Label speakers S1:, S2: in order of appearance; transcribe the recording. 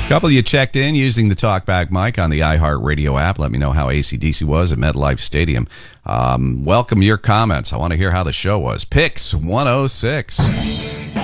S1: A couple of you checked in using the TalkBack mic on the iHeartRadio app. Let me know how AC/DC was at MetLife Stadium. Welcome your comments. I want to hear how the show was. Picks 106.